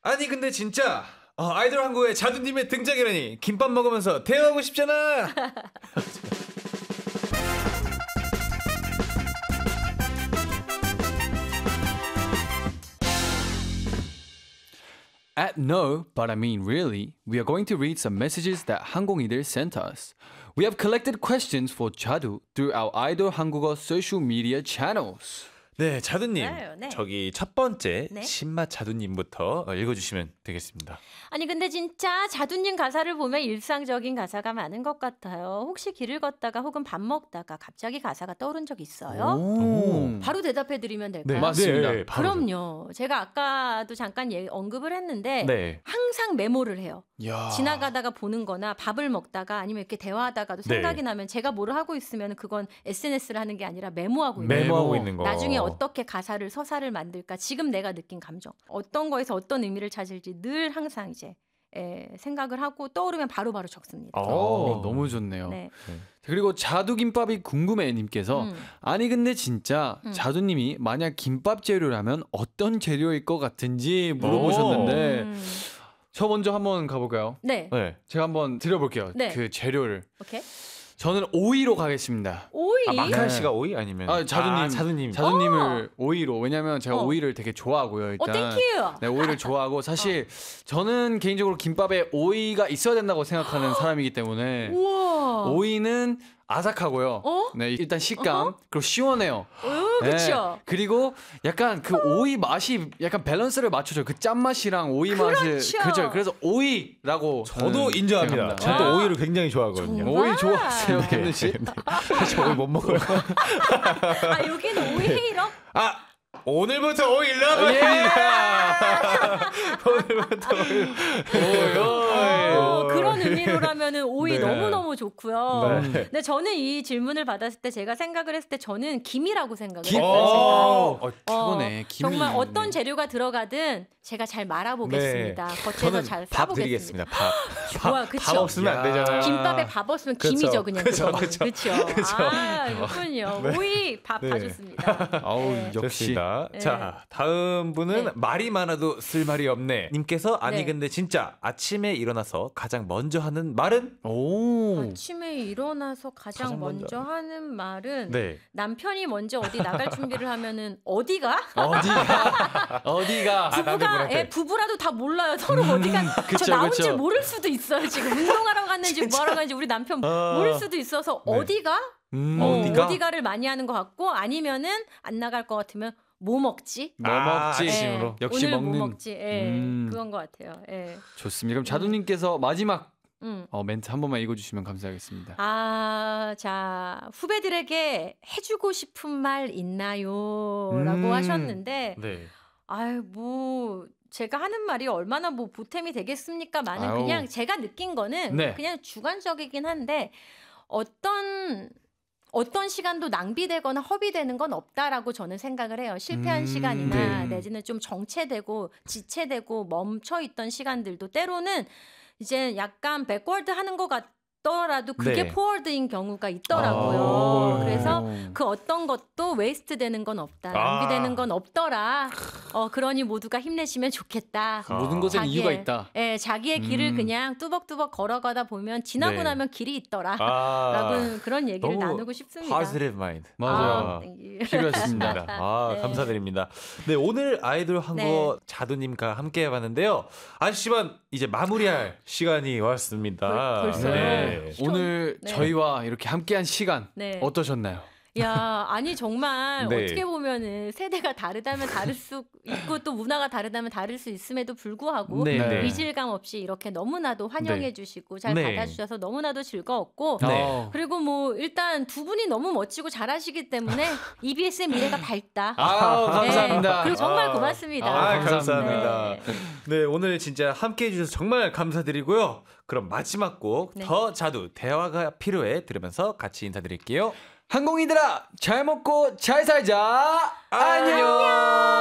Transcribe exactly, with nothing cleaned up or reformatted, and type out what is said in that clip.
아니 근데 진짜 어, 아이돌 한국의 자두님의 등장이라니 김밥 먹으면서 대화하고 싶잖아. At no, but I mean really, we are going to read some messages that 항공이들 sent us. We have collected questions for 자두 through our 아이돌 한국어 social media channels. 네, 자두님. 네, 네. 저기 첫 번째 네. 신맛 자두님부터 읽어주시면 되겠습니다. 아니 근데 진짜 자두님 가사를 보면 일상적인 가사가 많은 것 같아요. 혹시 길을 걷다가 혹은 밥 먹다가 갑자기 가사가 떠오른 적 있어요? 오. 바로 대답해드리면 될까요? 맞습니다. 네, 바로 그럼요. 제가 아까도 잠깐 예, 언급을 했는데 네. 항상 메모를 해요. 야. 지나가다가 보는 거나 밥을 먹다가 아니면 이렇게 대화하다가도 네. 생각이 나면 제가 뭐를 하고 있으면 그건 에스엔에스를 하는 게 아니라 메모하고 있는 메모. 메모하고 있는 거. 나중에 어떻게 가사를 서사를 만들까 지금 내가 느낀 감정 어떤 거에서 어떤 의미를 찾을지 늘 항상 이제 에, 생각을 하고 떠오르면 바로바로 적습니다. 어, 너무 좋네요. 네. 그리고 자두김밥이 궁금해 님께서 음. 아니 근데 진짜 음. 자두님이 만약 김밥 재료라면 어떤 재료일 것 같은지 물어보셨는데 음. 저 먼저 한번 가볼까요? 네. 네. 제가 한번 드려볼게요. 네. 그 재료를. 오케이. 저는 오이로 가겠습니다. 오이. 아, 마칼 네. 씨가 오이 아니면 아, 자두님, 아, 자두님. 자두님을 오이로. 왜냐면 제가 어. 오이를 되게 좋아하고요. 어, 일단. 땡큐. 네, 오이를 좋아하고 사실 저는 개인적으로 김밥에 오이가 있어야 된다고 생각하는 사람이기 때문에 우와. 오이는 아삭하고요. 어? 네, 일단 식감 어허? 그리고 시원해요. 오, 그렇죠. 네, 그리고 약간 그 오이 맛이 약간 밸런스를 맞춰줘요. 그 짠맛이랑 오이 맛이 그렇죠. 그렇죠. 그래서 오이라고 저도 저는 인정합니다. 생각합니다. 저도 아. 오이를 굉장히 좋아하거든요. 정말? 오이 좋아하세요, 네. 김민 씨? 저 오이 못 먹어요. 아 여기는 오이 헤이러? 아 오늘부터 오이 예! 러버입니다. 오늘부터 오이. 어, 그런 의미로라면은 오이 네. 너무 너무 좋고요. 네. 근데 저는 이 질문을 받았을 때 제가 생각을 했을 때 저는 김이라고 생각을 김? 했어요. 오. 어, 최고네. 김이. 정말 어떤 네. 재료가 들어가든 제가 잘 말아보겠습니다. 겉에서 저는 잘 밥 싸보겠습니다. 드리겠습니다. 밥. 좋아, 밥, 그쵸? 밥 없으면 안 되잖아요. 김밥에 밥 없으면 그쵸. 김이죠, 그냥. 그쵸, 그거. 그쵸. 그쵸. 그쵸. 아, 그렇군요. 오이 밥 다 네. 좋습니다. 아우, 네. 역시. 좋습니다. 네. 자, 다음 분은 네. 말이 많아도 쓸 말이 없네. 님께서 아니 네. 근데 진짜 아침에 일어나서 가장 먼저 하는 말은? 오. 아침에 일어나서 가장, 가장 먼저 먼저 하는 말은 네. 남편이 먼저 어디 나갈 준비를 하면은 어디가? 어디가? 어디가? 아, 부부가 남편분한테. 예, 부부라도 다 몰라요. 서로 어디가 그쵸, 저 나온 그쵸. 줄 모를 수도 있어요. 지금 운동하러 갔는지 뭐하러 갔는지 우리 남편 어. 모를 수도 있어서 네. 어디가? 음, 어, 어디가? 어디가를 많이 하는 것 같고 아니면은 안 나갈 것 같으면 뭐 먹지? 뭐 아, 먹지? 아침으로. 예, 역시 오늘 먹는. 뭐 먹지? 예, 음. 그건 것 같아요. 예. 좋습니다. 그럼 자두님께서 마지막 음. 어, 멘트 한 번만 읽어주시면 감사하겠습니다. 아, 자, 후배들에게 해주고 싶은 말 있나요? 라고 음. 하셨는데, 네. 아유, 뭐, 제가 하는 말이 얼마나 뭐 보탬이 되겠습니까? 많은 아유. 그냥 제가 느낀 거는 네. 그냥 주관적이긴 한데, 어떤, 어떤 시간도 낭비되거나 허비되는 건 없다라고 저는 생각을 해요. 실패한 음, 시간이나 네. 내지는 좀 정체되고 지체되고 멈춰있던 시간들도 때로는 이제 약간 백워드 하는 것 같더라도 그게 네. 포워드인 경우가 있더라고요. 아. 그래서 오. 그 어떤 것도 웨이스트 되는 건 없다. 아. 낭비되는 건 없더라. 어, 그러니 모두가 힘내시면 좋겠다. 아. 모든 것엔 자기의- 이유가 있다. 예, 자기의 길을 음. 그냥 뚜벅뚜벅 걸어가다 보면 지나고 네. 나면 길이 있더라. 아. 라고 그런 얘기를 너무 나누고 싶습니다. positive mind. 맞아요. 아, 땡큐. 필요했습니다. 아, 네. 감사드립니다. 네, 오늘 아이돌 한국어 자두님과 함께 해봤는데요. 아쉽지만 이제 마무리할 시간이 왔습니다. 벌- 벌써요? 네. 오늘 네. 저희와 이렇게 함께한 시간 네. 어떠셨나요? 야, 아니 정말 네. 어떻게 보면은 세대가 다르다면 다를 수 있고 또 문화가 다르다면 다를 수 있음에도 불구하고 네, 네. 이질감 없이 이렇게 너무나도 환영해 네. 주시고 잘 네. 받아주셔서 너무나도 즐거웠고 네. 어. 그리고 뭐 일단 두 분이 너무 멋지고 잘하시기 때문에 이비에스의 미래가 밝다. 아, 감사합니다. 네, 그리고 정말 아. 고맙습니다. 아, 감사합니다. 감사합니다. 네, 오늘 진짜 함께 해주셔서 정말 감사드리고요. 그럼 마지막 곡 네. 더 자두 대화가 필요해 들으면서 같이 인사드릴게요. 항공이들아 잘 먹고 잘 살자. 안녕.